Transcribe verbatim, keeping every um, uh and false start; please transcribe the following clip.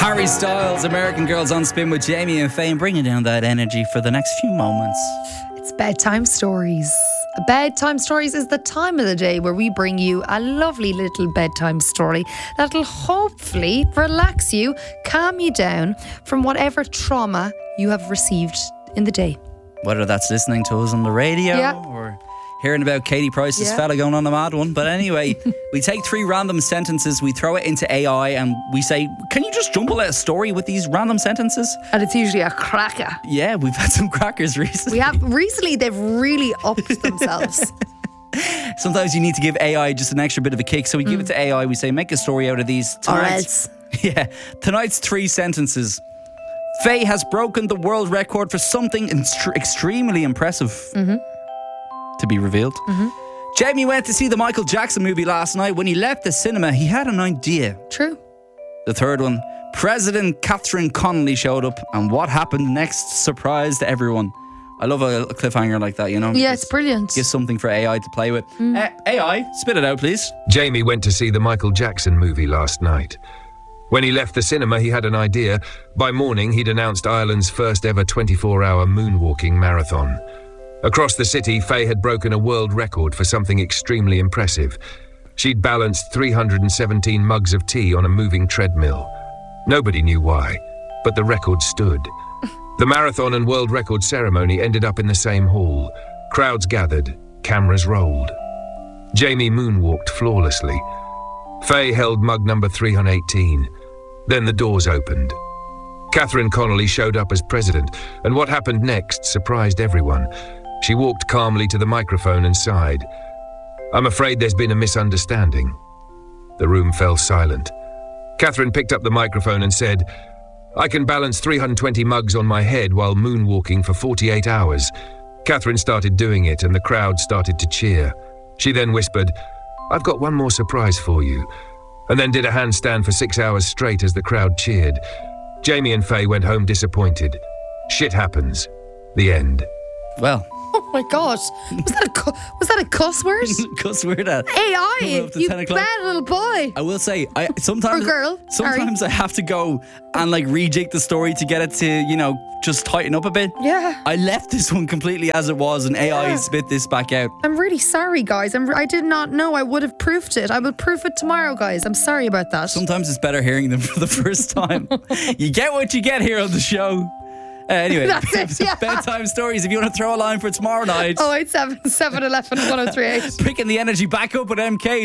Harry Styles, American Girls on Spin with Jamie and Faye, and bringing down that energy for the next few moments. It's bedtime stories. Bedtime stories is the time of the day where we bring you a lovely little bedtime story that'll hopefully relax you, calm you down from whatever trauma you have received in the day. Whether that's listening to us on the radio Yeah. or hearing about Katie Price's Yeah. fella going on a mad one. But anyway, we take three random sentences, we throw it into A I, and we say, can you just jumble out a story with these random sentences? And it's usually a cracker. Yeah, we've had some crackers recently. We have recently, they've really upped themselves. Sometimes you need to give A I just an extra bit of a kick. So we give it to A I, we say, make a story out of these. Or Tonight's- else. Yeah, tonight's three sentences. Faye has broken the world record for something inst- extremely impressive. Mm-hmm. To be revealed. Mm-hmm. Jamie went to see the Michael Jackson movie last night. When he left the cinema, he had an idea. True. The third one, President Catherine Connolly showed up, and what happened next surprised everyone. I love a, a cliffhanger like that, you know? Yeah, it's brilliant. Give something for A I to play with. Mm. Uh, A I, spit it out, please. Jamie went to see the Michael Jackson movie last night. When he left the cinema, he had an idea. By morning, he'd announced Ireland's first ever twenty-four hour moonwalking marathon. Across the city, Faye had broken a world record for something extremely impressive. She'd balanced three hundred seventeen mugs of tea on a moving treadmill. Nobody knew why, but the record stood. The marathon and world record ceremony ended up in the same hall. Crowds gathered, cameras rolled. Jamie moonwalked flawlessly. Faye held mug number three hundred eighteen. Then the doors opened. Catherine Connolly showed up as president, and what happened next surprised everyone. She walked calmly to the microphone and sighed. I'm afraid there's been a misunderstanding. The room fell silent. Catherine picked up the microphone and said, I can balance three hundred twenty mugs on my head while moonwalking for forty-eight hours. Catherine started doing it, and the crowd started to cheer. She then whispered, I've got one more surprise for you, and then did a handstand for six hours straight as the crowd cheered. Jamie and Faye went home disappointed. Shit happens. The end. Well, Oh my God. Was that a, cu- was that a cuss word? cuss word at. A I, Coming up to you ten o'clock. bad little boy. I will say, I sometimes Or girl, sorry. sometimes I have to go and like rejig the story to get it to, you know, just tighten up a bit. Yeah. I left this one completely as it was, and A I Yeah. spit this back out. I'm really sorry, guys. I'm, I did not know. I would have proofed it. I will proof it tomorrow, guys. I'm sorry about that. Sometimes it's better hearing them for the first time. You get what you get here on the show. Uh, anyway, That's it, yeah. bedtime stories. If you want to throw a line for tomorrow night, oh eight seven, seven one one, one oh three eight. picking the energy back up with M K.